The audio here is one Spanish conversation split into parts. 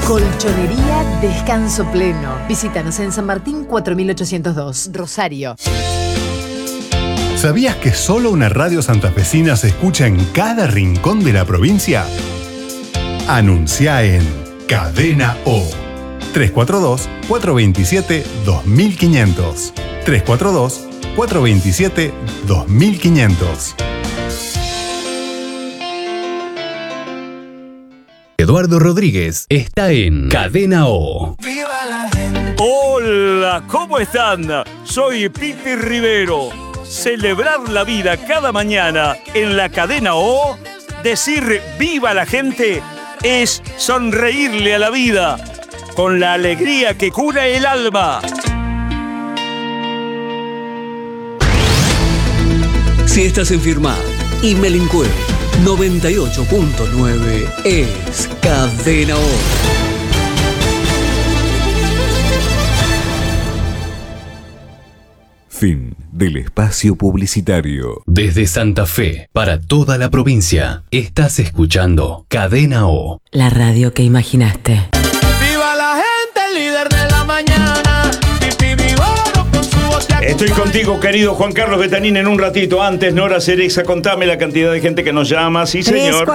Colchonería Descanso Pleno. Visítanos en San Martín 4802, Rosario. ¿Sabías que solo una radio santafesina se escucha en cada rincón de la provincia? Anuncia en Cadena O. 342-427-2500. 342-427-2500. Eduardo Rodríguez está en Cadena O. Hola, ¿cómo están? Soy Pipi Rivero. Celebrar la vida cada mañana en la Cadena O, decir viva la gente, es sonreírle a la vida con la alegría que cura el alma. Si estás enfermado y Melincue 98.9 es Cadena O. Fin del espacio publicitario. Desde Santa Fe, para toda la provincia, estás escuchando Cadena O. La radio que imaginaste. ¡Viva la gente, el líder de la mañana! Estoy contigo, querido Juan Carlos Betanín, en un ratito. Antes, Nora Cerexa, contame la cantidad de gente que nos llama. Sí, señor.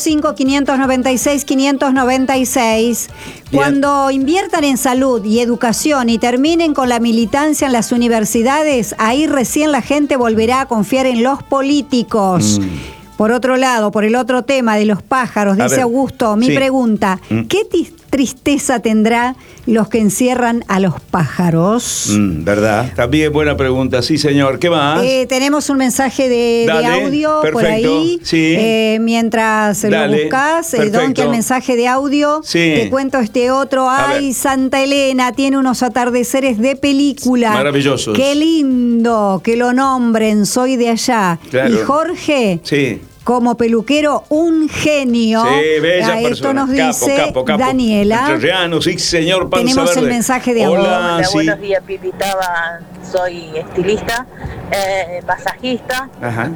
3425-596-596. Cuando inviertan en salud y educación y terminen con la militancia en las universidades, ahí recién la gente volverá a confiar en los políticos. Por otro lado, por el otro tema de los pájaros, dice Augusto, mi pregunta, ¿qué tristeza tendrá los que encierran a los pájaros? ¿Verdad? También buena pregunta, sí señor. ¿Qué más? Tenemos un mensaje de audio por ahí. Sí. Mientras lo buscas, Don, el mensaje de audio. Sí. Te cuento este otro. Ay, Santa Elena tiene unos atardeceres de película. Maravillosos. Qué lindo que lo nombren, soy de allá. Claro. Y Jorge. Sí. Como peluquero, un genio. Sí, bella persona. Esto nos dice capo. Daniela. Entrerriano, sí, señor. Panza Tenemos verde. El mensaje de audio. Hola, sí. Buenos días, Pipitaba. Soy estilista, masajista,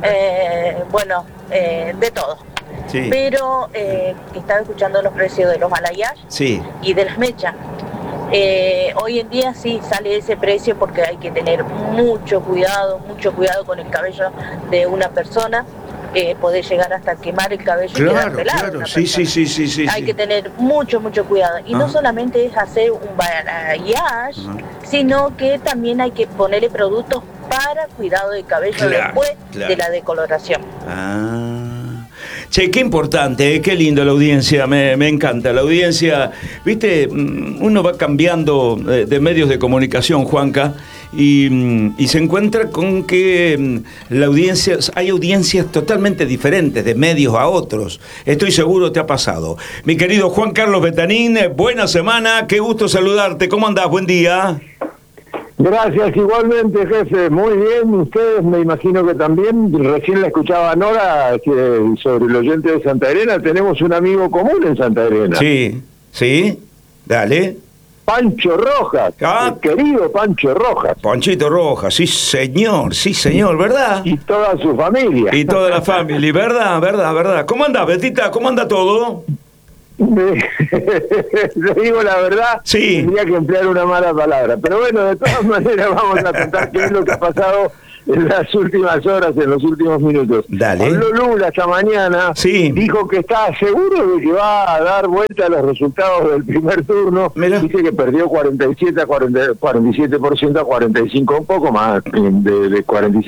de todo. Sí. Pero estaba escuchando los precios de los balayage y de las mechas. Hoy en día sí sale ese precio porque hay que tener mucho cuidado con el cabello de una persona. Poder llegar hasta quemar el cabello y quedar pelado. Sí. Hay que tener mucho cuidado. Y no solamente es hacer un balayage, sino que también hay que ponerle productos para cuidado del cabello después de la decoloración. Che, qué importante, qué lindo la audiencia, me encanta. La audiencia, viste, uno va cambiando de medios de comunicación, Juanca, y se encuentra con que hay audiencias totalmente diferentes de medios a otros. Estoy seguro te ha pasado. Mi querido Juan Carlos Betanín, buena semana, qué gusto saludarte. ¿Cómo andás? Buen día. Gracias, igualmente, jefe. Muy bien, ustedes me imagino que también. Recién la escuchaba Nora sobre el oyente de Santa Elena. Tenemos un amigo común en Santa Elena. Sí, dale. Pancho Rojas, el querido Pancho Rojas. Panchito Rojas, sí señor, ¿verdad? Y toda su familia. Y toda la familia, ¿verdad? ¿Cómo anda, Betita? ¿Cómo anda todo? Le digo la verdad, tendría que emplear una mala palabra. Pero bueno, de todas maneras vamos a contar qué es lo que ha pasado en las últimas horas, en los últimos minutos. Dale. Habló Lula esta mañana, dijo que está seguro de que va a dar vuelta a los resultados del primer turno. Dice que perdió 47% a 45%, un poco más de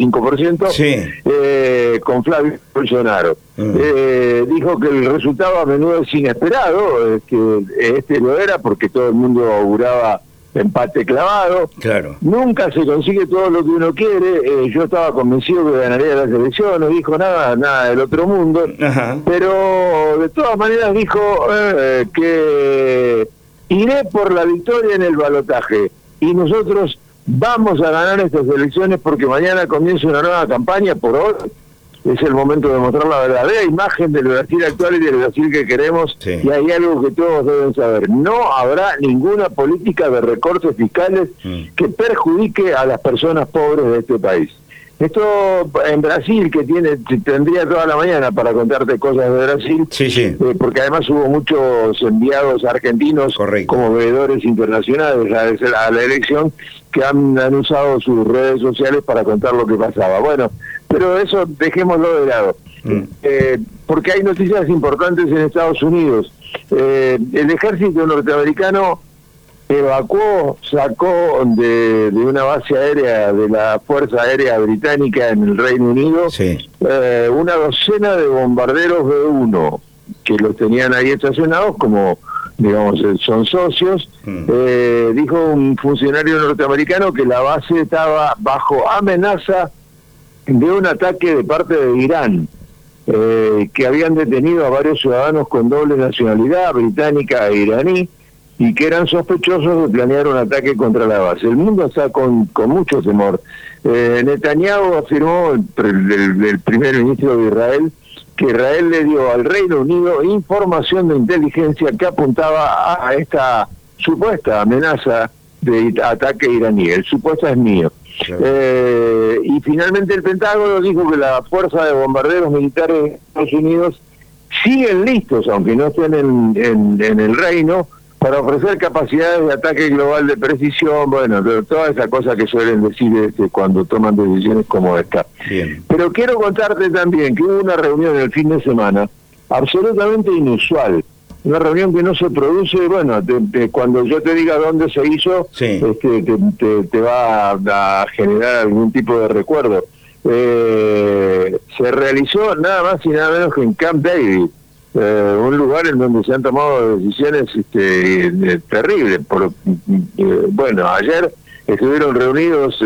45%, con Flavio Bolsonaro. Dijo que el resultado a menudo es inesperado, que este lo era porque todo el mundo auguraba empate clavado. Claro. Nunca se consigue todo lo que uno quiere. Yo estaba convencido que ganaría las elecciones, no dijo nada del otro mundo. Pero de todas maneras dijo que iré por la victoria en el balotaje y nosotros vamos a ganar estas elecciones porque mañana comienza una nueva campaña. Por hoy es el momento de mostrar la verdadera imagen del Brasil actual y del Brasil que queremos. Y hay algo que todos deben saber: no habrá ninguna política de recortes fiscales que perjudique a las personas pobres de este país. Esto en Brasil, que tendría toda la mañana para contarte cosas de Brasil, sí. Porque además hubo muchos enviados argentinos como veedores internacionales a la elección que han usado sus redes sociales para contar lo que pasaba. Bueno, pero eso dejémoslo de lado. Porque hay noticias importantes en Estados Unidos. El ejército norteamericano sacó de una base aérea de la Fuerza Aérea Británica en el Reino Unido una docena de bombarderos B-1 que los tenían ahí estacionados como, digamos, son socios. Dijo un funcionario norteamericano que la base estaba bajo amenaza de un ataque de parte de Irán, que habían detenido a varios ciudadanos con doble nacionalidad, británica e iraní, y que eran sospechosos de planear un ataque contra la base. El mundo está con mucho temor. Netanyahu afirmó, el primer ministro de Israel, que Israel le dio al Reino Unido información de inteligencia que apuntaba a esta supuesta amenaza de ataque iraní. El supuesto es mío. Y finalmente el Pentágono dijo que la fuerza de bombarderos militares de Estados Unidos siguen listos, aunque no estén en el reino, para ofrecer capacidades de ataque global de precisión, bueno, toda esa cosa que suelen decir cuando toman decisiones como esta. Pero quiero contarte también que hubo una reunión el fin de semana absolutamente inusual, una reunión que no se produce, bueno, cuando yo te diga dónde se hizo, te va a generar algún tipo de recuerdo. Se realizó nada más y nada menos que en Camp David, un lugar en donde se han tomado decisiones terribles. Bueno, ayer estuvieron reunidos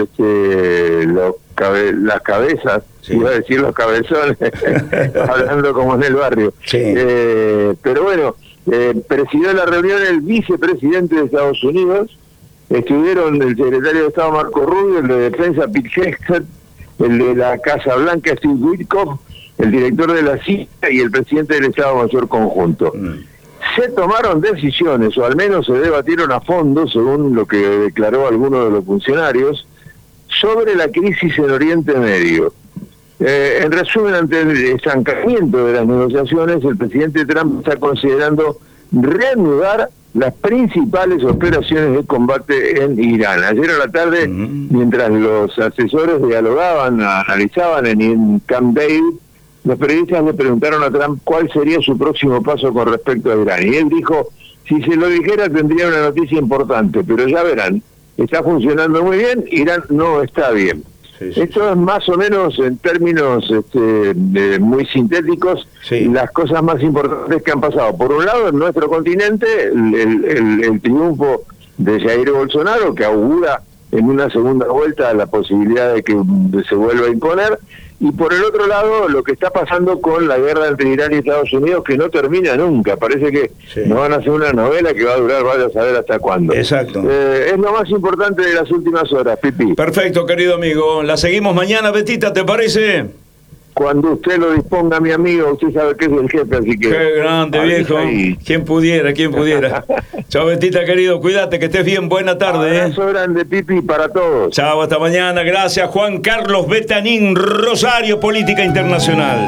las cabezas, iba a decir los cabezones, hablando como en el barrio. Pero bueno, presidió la reunión el vicepresidente de Estados Unidos, estuvieron el secretario de Estado Marco Rubio, el de Defensa Pete Hegseth, el de la Casa Blanca Steve Witkoff, el director de la CIA y el presidente del Estado Mayor Conjunto. Se tomaron decisiones, o al menos se debatieron a fondo, según lo que declaró alguno de los funcionarios, sobre la crisis en Oriente Medio. En resumen, ante el estancamiento de las negociaciones, el presidente Trump está considerando reanudar las principales operaciones de combate en Irán. Ayer a la tarde, mientras los asesores dialogaban, analizaban en Camp David, los periodistas le preguntaron a Trump cuál sería su próximo paso con respecto a Irán. Y él dijo, si se lo dijera tendría una noticia importante, pero ya verán, está funcionando muy bien, Irán no está bien. Esto es más o menos, en términos muy sintéticos, las cosas más importantes que han pasado. Por un lado, en nuestro continente, el triunfo de Jair Bolsonaro, que augura en una segunda vuelta la posibilidad de que se vuelva a imponer, y por el otro lado lo que está pasando con la guerra entre Irán y Estados Unidos, que no termina nunca. Parece que nos van a hacer una novela que va a durar, vaya a saber hasta cuándo. Exacto. Es lo más importante de las últimas horas, Pipi. Perfecto, querido amigo. La seguimos mañana, Betita, ¿te parece? Cuando usted lo disponga, mi amigo, usted sabe que es el jefe, así que... Qué grande, viejo. ¿Quién pudiera? Chao, Betita, querido, cuídate, que estés bien, buena tarde. Abrazo grande, Pipi, para todos. Chao, hasta mañana, gracias. Juan Carlos Betanín, Rosario, Política Internacional.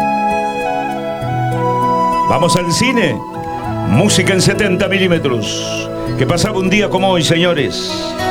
Vamos al cine. Música en 70 milímetros. Que pasaba un día como hoy, señores.